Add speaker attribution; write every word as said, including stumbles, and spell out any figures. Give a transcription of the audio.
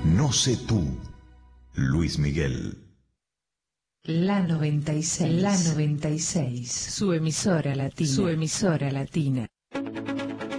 Speaker 1: No sé tú, Luis Miguel.
Speaker 2: La noventa y seis, la noventa y seis, su emisora latina, su emisora latina.